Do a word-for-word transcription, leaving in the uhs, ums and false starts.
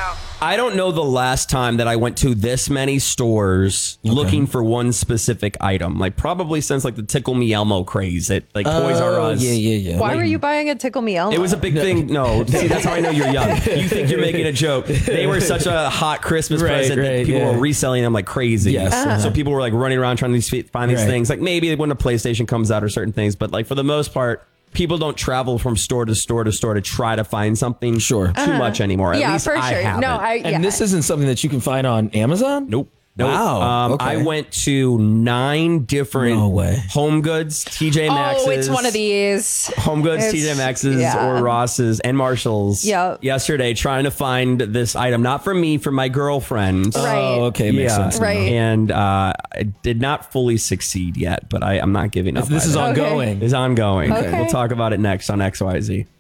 I don't know the last time that I went to this many stores okay. looking for one specific item. Like probably since like the Tickle Me Elmo craze at like oh, Toys R Us. Yeah, yeah, yeah. Why like, were you buying a Tickle Me Elmo? It was a big thing. No, see, that's how I know you're young. You think you're making a joke. They were such a hot Christmas right, present right, that people yeah. were reselling them like crazy. Yes. Uh-huh. So people were like running around trying to find these right. things. Like maybe when a PlayStation comes out or certain things, but like for the most part, people don't travel from store to store to store to try to find something sure. too uh-huh. much anymore. At yeah, least for I sure. haven't. No, I, yeah. And this isn't something that you can find on Amazon? Nope. Nope. Wow. Um, okay. I went to nine different no way. Home Goods, T J Maxx's. Oh, it's one of these. Home Goods, T J Maxx's, yeah. or Ross's, and Marshall's yep. yesterday trying to find this item. Not for me, for my girlfriend. Right. Oh, okay. Makes yeah. sense. Right. And uh, I did not fully succeed yet, but I, I'm not giving up. This is either. ongoing. Okay. It's ongoing. Okay. We'll talk about it next on X Y Z.